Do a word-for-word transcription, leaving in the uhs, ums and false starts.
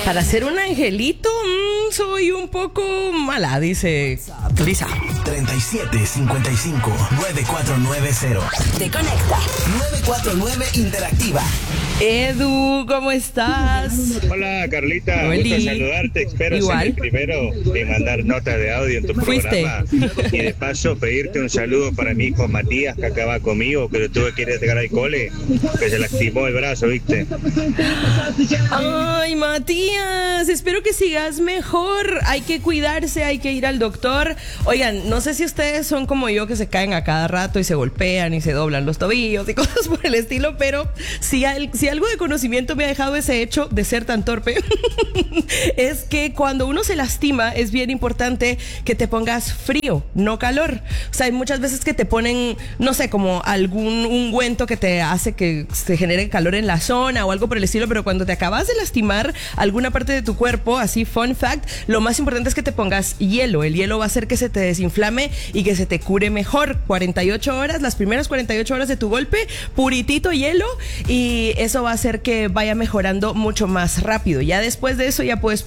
Para ser un angelito, mmm, soy un poco mala, dice Lisa. treinta y siete cincuenta y cinco nueve cuatro nueve cero. Te conecta. nueve cuatro nueve Interactiva. Edu, ¿cómo estás? Hola Carlita, Oli. gusto saludarte. Espero Igual. ser el primero en mandar notas de audio en tu Fuiste. programa. Y de paso pedirte un saludo para mi hijo Matías, que acaba conmigo, que lo tuve que ir a entregar al cole, que se lastimó el brazo, ¿viste? Ay, Matías, espero que sigas mejor. Hay que cuidarse, hay que ir al doctor. Oigan, no sé si ustedes son como yo, que se caen a cada rato y se golpean y se doblan los tobillos y cosas por el estilo, pero si, al, si algo de conocimiento me ha dejado ese hecho de ser tan torpe, es que cuando uno se lastima es bien importante que te pongas frío, no calor. O sea, hay muchas veces que te ponen, no sé, como algún ungüento que te hace que se genere calor en la zona o algo por el estilo, pero cuando te acabas de lastimar alguna parte de tu cuerpo, así fun fact, lo más importante es que te pongas hielo. El hielo va a hacer que se te desinflame y que se te cure mejor. cuarenta y ocho horas, las primeras cuarenta y ocho horas de tu golpe, puritito hielo, y eso va a hacer que vaya mejorando mucho más rápido. Ya después de eso ya puedes